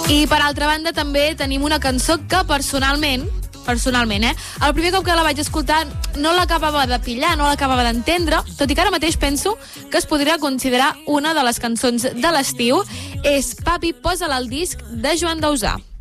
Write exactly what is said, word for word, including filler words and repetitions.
I per altra banda també tenim una cançó que personalment, personalment, eh? El primer cop que la vaig escoltar no l'acabava de pillar, no l'acabava d'entendre, tot i que ara mateix penso que es podria considerar una de les cançons de l'estiu. És Papi, posa-la al disc, de Joan Dausà.